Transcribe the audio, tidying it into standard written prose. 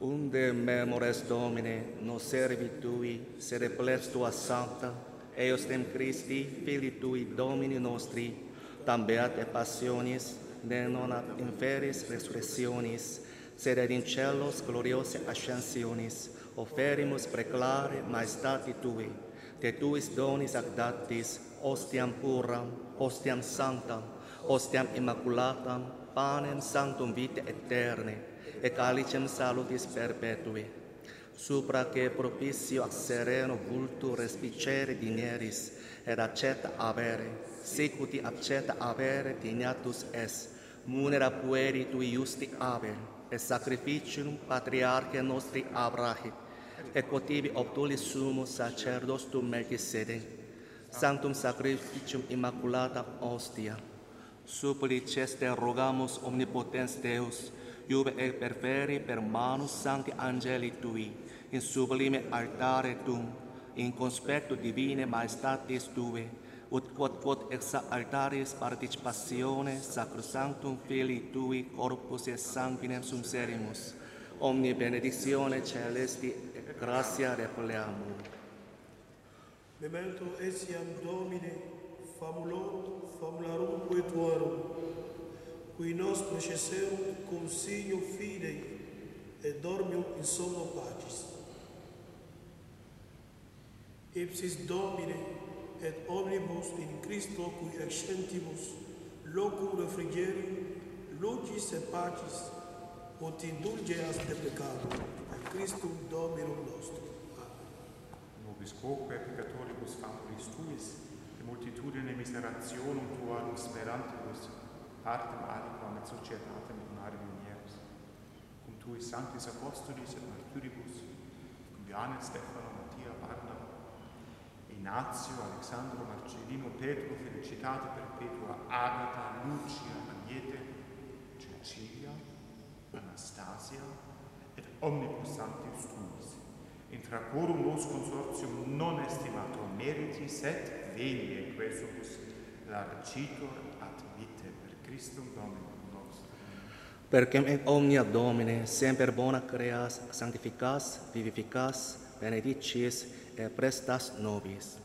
Unde memores Domine, nos servitui, sede plebs tua sancta, eos dem Christi, Filii tui, Domini nostri, tam beate passionis, ne non ad inferis resurrectionis, sed ad in celos gloriose ascensionis, offerimus preclare maestati tui, te tuis donis ac datis, ostiam puram, ostiam sanctam, ostiam immaculatam, panem sanctum vitae aeterne, et calicem salutis perpetui, supra que propicio ac sereno vultu respicere dineris, et accetta avere, sicuti accetta avere dignatus es, munera pueri tui justi Abel, et sacrificium patriarche nostri Abraham, et quotibi obtulis sumus sacerdostum Melchisedec, sanctum sacrificium immaculatam ostia. Suppliceste rogamus omnipotens Deus, iube et perferi per manus sancti angeli tui, in sublime altare tuum, in conspectu divine maestatis tue, ut quod ex altaris participatione sacrosanctum Filii tui corpus et sanguinem sumserimus, omni benedictione celesti et gratia repleamur. Memento etiam Domine, famularum tuarum, qui nos processerunt cum signo fidei, et dormium in somno pacis. Ipsis Domine, et omnibus in Christo cui ascentibus, locum refrigerium, lucis et pacis, ut indulgeas de peccatum, per Christum Dominum nostrum. Nobis quoque peccatoribus famulis tuis, de multitudine miserationum tuarum sperantibus, partem aliquam et societatem bonare munieris. Cum tuis sanctis apostolis et martyribus, cum Johannes Stefano, Mattia, Barnaba, Ignazio, Alexandro, Marcellino, Petro, Felicitate perpetua, Agata, Lucia, Agnete, Cecilia, Anastasia, et omnibus sanctis tuis. Intra quorum nos consortium non estimator meritis, et venie quesumus largitor ad vite per Christum Dominum nostrum. Perquem et omnia Domine semper bona creas, sanctificas, vivificas, benedicis et prestas nobis.